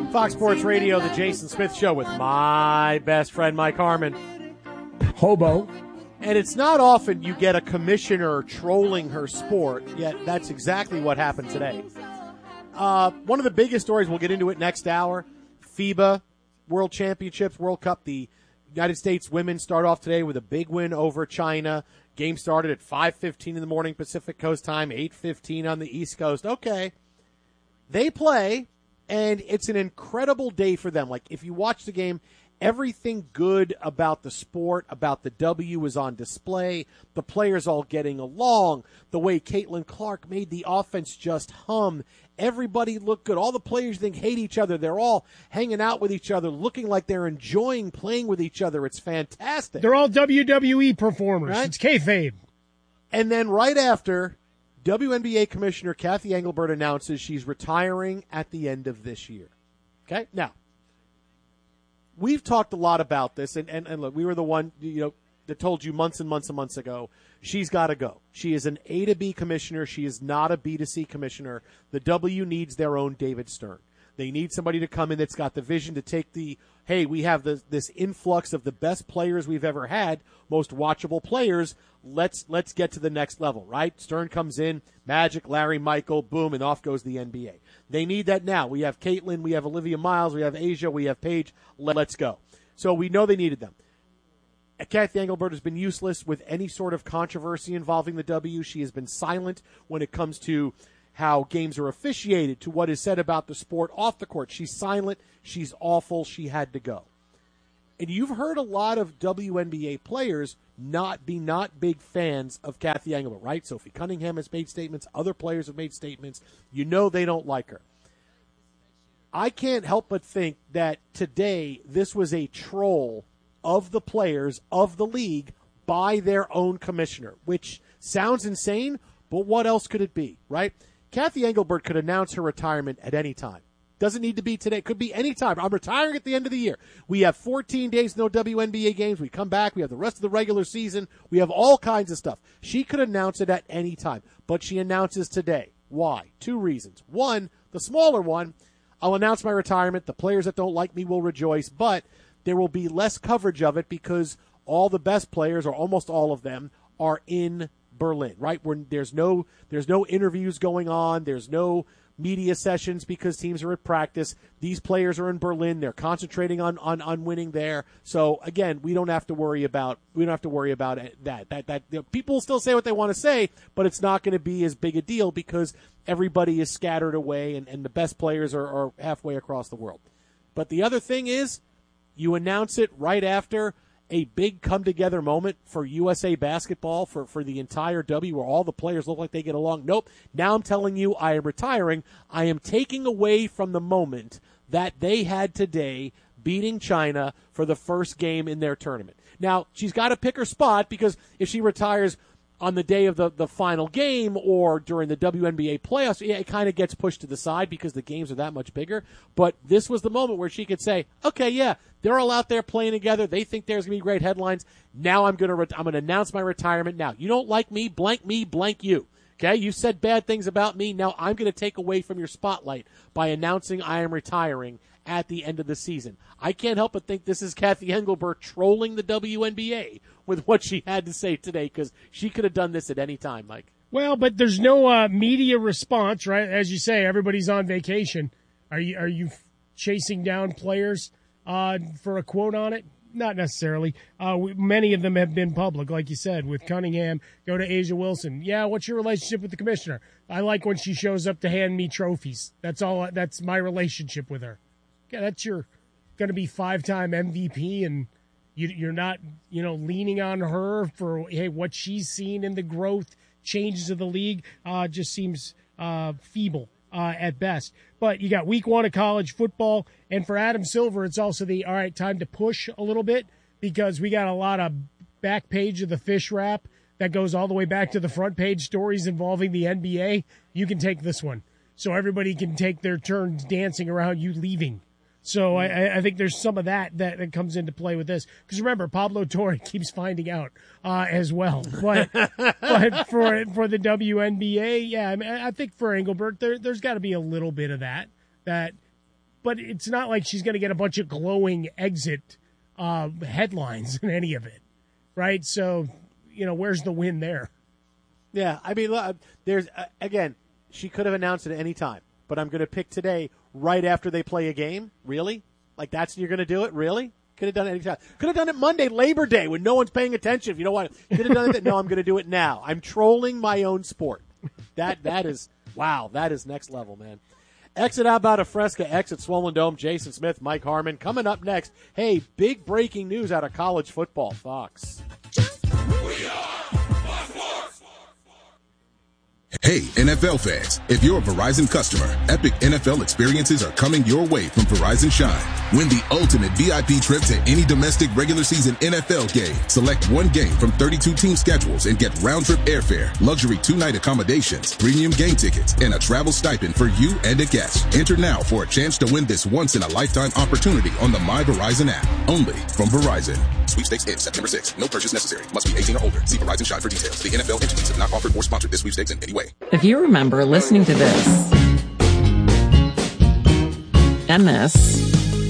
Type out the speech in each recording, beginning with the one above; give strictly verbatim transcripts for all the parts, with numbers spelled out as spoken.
Fox Sports Radio, the Jason Smith Show with my best friend, Mike Harmon. Hobo. And it's not often you get a commissioner trolling her sport, yet that's exactly what happened today. Uh, one of the biggest stories, we'll get into it next hour, FIBA World Championships, World Cup. The United States women start off today with a big win over China. Game started at five fifteen in the morning Pacific Coast time, eight fifteen on the East Coast. Okay. They play, and it's an incredible day for them. Like, if you watch the game, everything good about the sport, about the W is on display. The players all getting along. The way Caitlin Clark made the offense just hum. Everybody looked good. All the players think hate each other. They're all hanging out with each other, looking like they're enjoying playing with each other. It's fantastic. They're all W W E performers. Right? It's kayfabe. And then right after, W N B A Commissioner Kathy Engelbert announces she's retiring at the end of this year. Okay? Now, we've talked a lot about this, and, and, and look, we were the one, you know, that told you months and months and months ago, she's got to go. She is an A to B commissioner. She is not a B to C commissioner. The W needs their own David Stern. They need somebody to come in that's got the vision to take the, hey, we have the, this influx of the best players we've ever had, most watchable players. Let's let's get to the next level, right? Stern comes in, Magic, Larry, Michael, boom, and off goes the N B A. They need that now. We have Caitlin, we have Olivia Miles, we have Asia, we have Paige. Let's go. So we know they needed them. Kathy Engelbert has been useless with any sort of controversy involving the W. She has been silent when it comes to how games are officiated, to what is said about the sport off the court. She's silent. She's awful. She had to go. And you've heard a lot of W N B A players not be not big fans of Kathy Engelbert, right? Sophie Cunningham has made statements. Other players have made statements. You know they don't like her. I can't help but think that today this was a troll of the players of the league by their own commissioner, which sounds insane, but what else could it be, right? Kathy Engelbert could announce her retirement at any time. Doesn't need to be today. Could be any time. I'm retiring at the end of the year. We have fourteen days, no W N B A games. We come back. We have the rest of the regular season. We have all kinds of stuff. She could announce it at any time, but she announces today. Why? Two reasons. One, the smaller one, I'll announce my retirement. The players that don't like me will rejoice, but there will be less coverage of it because all the best players, or almost all of them, are in Berlin, right? Where there's no there's no interviews going on. There's no media sessions because teams are at practice. These players are in Berlin. They're concentrating on, on, on winning there. So again, we don't have to worry about we don't have to worry about that. That that you know, people will still say what they want to say, but it's not going to be as big a deal because everybody is scattered away and, and the best players are, are halfway across the world. But the other thing is, you announce it right after a big come-together moment for U S A basketball, for, for the entire W, where all the players look like they get along. Nope. Now I'm telling you I am retiring. I am taking away from the moment that they had today beating China for the first game in their tournament. Now, she's got to pick her spot because if she retires on the day of the, the final game or during the W N B A playoffs, yeah, it kind of gets pushed to the side because the games are that much bigger. But this was the moment where she could say, okay, yeah, they're all out there playing together. They think there's going to be great headlines. Now I'm going to re- I'm going to announce my retirement now. You don't like me, blank me, blank you. Okay, you said bad things about me. Now I'm going to take away from your spotlight by announcing I am retiring at the end of the season. I can't help but think this is Kathy Engelbert trolling the W N B A with what she had to say today because she could have done this at any time, Mike. Well, but there's no uh, media response, right? As you say, everybody's on vacation. Are you are you chasing down players uh, for a quote on it? Not necessarily. Uh, we, many of them have been public, like you said, with Cunningham. Go to Asia Wilson. Yeah, what's your relationship with the commissioner? I like when she shows up to hand me trophies. That's all. That's my relationship with her. Yeah, that's your going to be five-time M V P, and you, you're not, you know, leaning on her for hey what she's seen in the growth changes of the league. Uh, just seems uh, feeble uh, at best. But you got week one of college football, and for Adam Silver, it's also the all right time to push a little bit because we got a lot of back page of the fish wrap that goes all the way back to the front page stories involving the N B A. You can take this one, so everybody can take their turns dancing around you leaving. So I, I think there's some of that, that that comes into play with this. Because remember, Pablo Torre keeps finding out uh, as well. But but for for the W N B A, yeah, I mean, I think for Engelbert, there, there's got to be a little bit of that. That but it's not like she's going to get a bunch of glowing exit uh, headlines in any of it, right? So, you know, where's the win there? Yeah, I mean, look, there's uh, again, she could have announced it at any time, but I'm going to pick today right after they play a game. Really? Like that's you're going to do it? Really? Could have done it any time. Could have done it Monday, Labor Day, when no one's paying attention. If you don't want it, could have done it. No, I'm going to do it now. I'm trolling my own sport. That that is wow. That is next level, man. Exit out about a Fresca, exit Swollen Dome. Jason Smith, Mike Harmon. Coming up next, hey, big breaking news out of college football. Fox. We are Hey, N F L fans, if you're a Verizon customer, epic N F L experiences are coming your way from Verizon Shine. Win the ultimate V I P trip to any domestic regular season N F L game. Select one game from thirty-two team schedules and get round-trip airfare, luxury two-night accommodations, premium game tickets, and a travel stipend for you and a guest. Enter now for a chance to win this once-in-a-lifetime opportunity on the My Verizon app. Only from Verizon. Sweepstakes ends September sixth. No purchase necessary. Must be eighteen or older. See Verizon Shine for details. The N F L entities have not offered or sponsored this sweepstakes in any way. If you remember listening to this and this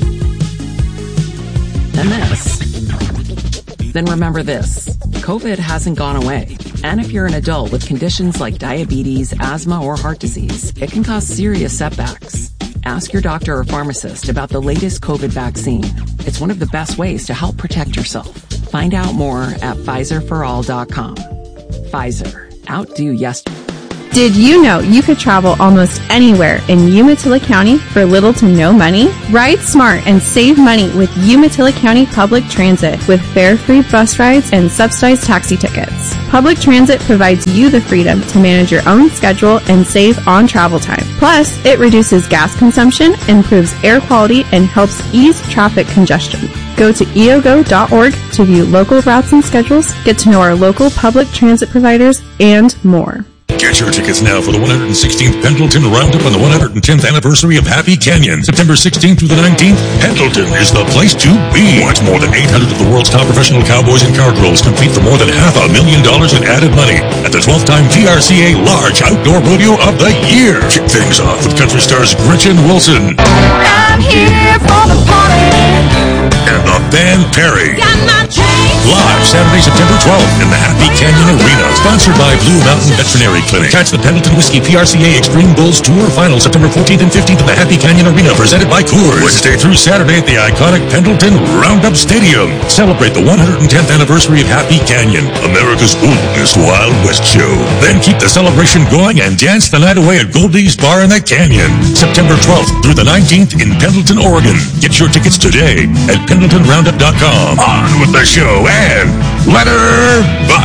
and this, then remember this. COVID hasn't gone away. And if you're an adult with conditions like diabetes, asthma, or heart disease, it can cause serious setbacks. Ask your doctor or pharmacist about the latest COVID vaccine. It's one of the best ways to help protect yourself. Find out more at Pfizer for all dot com. Pfizer. Outdo yesterday. Did you know you could travel almost anywhere in Umatilla County for little to no money? Ride smart and save money with Umatilla County Public Transit with fare-free bus rides and subsidized taxi tickets. Public transit provides you the freedom to manage your own schedule and save on travel time. Plus, it reduces gas consumption, improves air quality, and helps ease traffic congestion. Go to E O G O dot org to view local routes and schedules, get to know our local public transit providers, and more. Get your tickets now for the one hundred sixteenth Pendleton Roundup on the one hundred tenth anniversary of Happy Canyon. September sixteenth through the nineteenth, Pendleton is the place to be. Watch more than eight hundred of the world's top professional cowboys and cowgirls compete for more than half a million dollars in added money at the twelfth time V R C A Large Outdoor Rodeo of the Year. Kick things off with country stars Gretchen Wilson. I'm here for the party. And the band Perry. Got my chain. Live Saturday, September twelfth in the Happy Canyon Arena. Sponsored by Blue Mountain Veterinary Clinic. Catch the Pendleton Whiskey P R C A Extreme Bulls Tour Final September fourteenth and fifteenth at the Happy Canyon Arena, presented by Coors. Wednesday through Saturday at the iconic Pendleton Roundup Stadium. Celebrate the one hundred tenth anniversary of Happy Canyon, America's oldest Wild West show. Then keep the celebration going and dance the night away at Goldie's Bar in the Canyon. September twelfth through the nineteenth in Pendleton, Oregon. Get your tickets today at pendleton roundup dot com. On with the show and let her buck.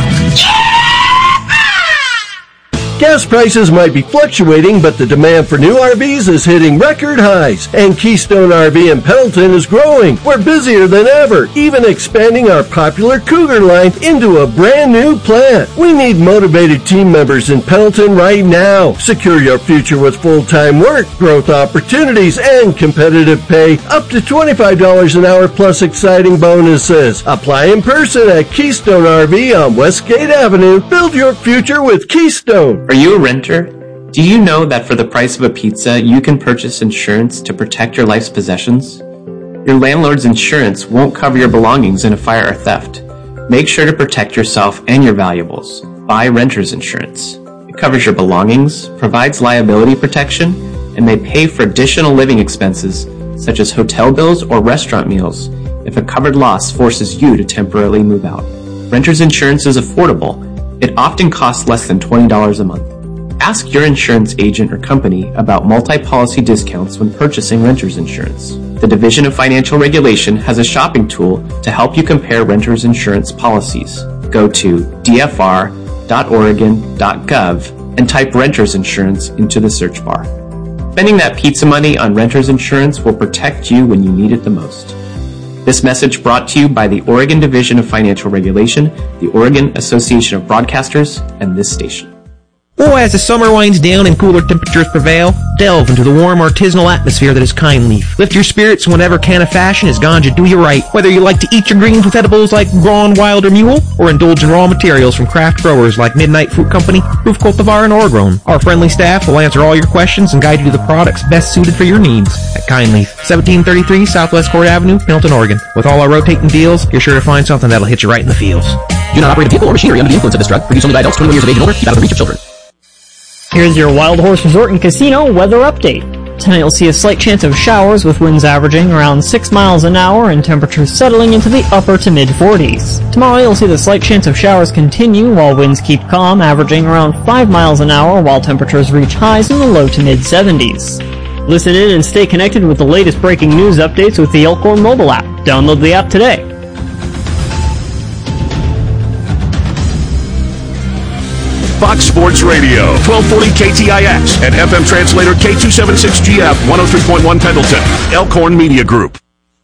Gas prices might be fluctuating, but the demand for new R Vs is hitting record highs, and Keystone R V in Pendleton is growing. We're busier than ever, even expanding our popular Cougar line into a brand new plant. We need motivated team members in Pendleton right now. Secure your future with full-time work, growth opportunities, and competitive pay, up to twenty-five dollars an hour plus exciting bonuses. Apply in person at Keystone R V on Westgate Avenue. Build your future with Keystone. Are you a renter? Do you know that for the price of a pizza, you can purchase insurance to protect your life's possessions? Your landlord's insurance won't cover your belongings in a fire or theft. Make sure to protect yourself and your valuables. Buy renter's insurance. It covers your belongings, provides liability protection, and may pay for additional living expenses, such as hotel bills or restaurant meals, if a covered loss forces you to temporarily move out. Renter's insurance is affordable. It often costs less than twenty dollars a month. Ask your insurance agent or company about multi-policy discounts when purchasing renter's insurance. The Division of Financial Regulation has a shopping tool to help you compare renter's insurance policies. Go to d f r dot oregon dot gov and type renter's insurance into the search bar. Spending that pizza money on renter's insurance will protect you when you need it the most. This message brought to you by the Oregon Division of Financial Regulation, the Oregon Association of Broadcasters, and this station. Or as the summer winds down and cooler temperatures prevail, delve into the warm artisanal atmosphere that is Kind Leaf. Lift your spirits in whatever can of fashion as ganja do you right. Whether you like to eat your greens with edibles like Braun, Wild, or Mule, or indulge in raw materials from craft growers like Midnight Fruit Company, Proof Cultivar, and Orgrown, our friendly staff will answer all your questions and guide you to the products best suited for your needs at Kind Leaf, seventeen thirty-three Southwest Court Avenue, Pendleton, Oregon. With all our rotating deals, you're sure to find something that'll hit you right in the feels. Do not operate a vehicle or machinery under the influence of this drug. Produced only by adults twenty-one years of age and older. Keep out of the reach of children. Here's your Wild Horse Resort and Casino weather update. Tonight you'll see a slight chance of showers with winds averaging around six miles an hour and temperatures settling into the upper to mid forties. Tomorrow you'll see the slight chance of showers continue while winds keep calm, averaging around five miles an hour while temperatures reach highs in the low to mid seventies. Listen in and stay connected with the latest breaking news updates with the Elkhorn mobile app. Download the app today. Fox Sports Radio, twelve forty K T I X, and F M translator K two seventy-six G F, one oh three point one Pendleton, Elkhorn Media Group.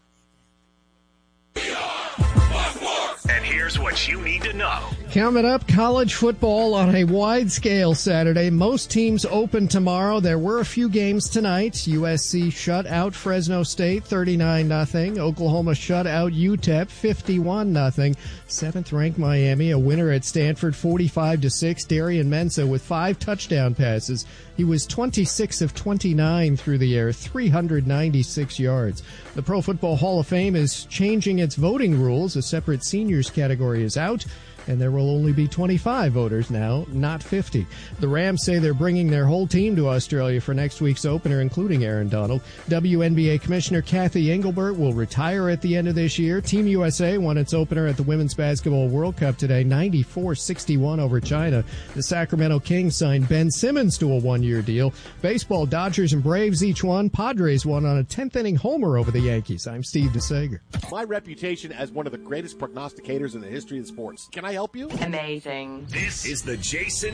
And here's what you need to know. Coming up, college football on a wide scale Saturday. Most teams open tomorrow. There were a few games tonight. U S C shut out Fresno State thirty-nine nothing. Oklahoma shut out U T E P fifty-one nothing. Seventh-ranked Miami, a winner at Stanford forty-five to six. Darian Mensah with five touchdown passes. He was twenty-six of twenty-nine through the air, three hundred ninety-six yards. The Pro Football Hall of Fame is changing its voting rules. A separate seniors category is out, and there will only be twenty-five voters now, not fifty. The Rams say they're bringing their whole team to Australia for next week's opener, including Aaron Donald. W N B A Commissioner Kathy Engelbert will retire at the end of this year. Team U S A won its opener at the Women's Basketball World Cup today, ninety-four sixty-one over China. The Sacramento Kings signed Ben Simmons to a one-year deal. Baseball, Dodgers and Braves each won. Padres won on a tenth-inning homer over the Yankees. I'm Steve DeSager. My reputation as one of the greatest prognosticators in the history of sports. Can I help you? Amazing. This is the Jason